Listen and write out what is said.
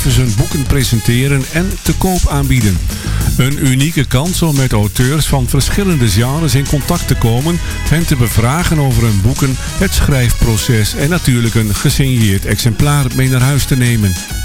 uitgevers hun boeken presenteren en te koop aanbieden. Een unieke kans om met auteurs van verschillende genres in contact te komen, hen te bevragen over hun boeken, het schrijfproces en natuurlijk een gesigneerd exemplaar mee naar huis te nemen.